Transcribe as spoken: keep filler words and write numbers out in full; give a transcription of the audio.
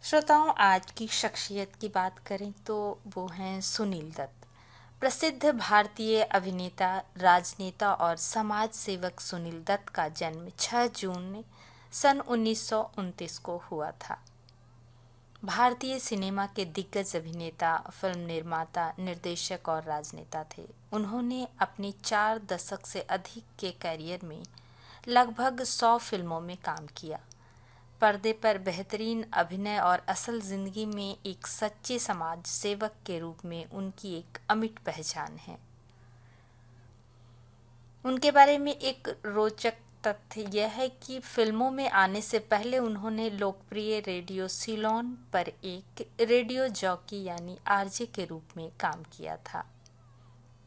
श्रोताओं, आज की शख्सियत की बात करें तो वो हैं सुनील दत्त। प्रसिद्ध भारतीय अभिनेता, राजनेता और समाज सेवक सुनील दत्त का जन्म छह जून सन उन्नीस सौ उनतीस को हुआ था। भारतीय सिनेमा के दिग्गज अभिनेता, फिल्म निर्माता, निर्देशक और राजनेता थे। उन्होंने अपनी चार दशक से अधिक के करियर में लगभग सौ फिल्मों में काम किया। पर्दे पर बेहतरीन अभिनय और असल जिंदगी में एक सच्चे समाज सेवक के रूप में उनकी एक अमिट पहचान है। उनके बारे में एक रोचक तथ्य यह है कि फिल्मों में आने से पहले उन्होंने लोकप्रिय रेडियो सिलोन पर एक रेडियो जॉकी यानी आरजे के रूप में काम किया था।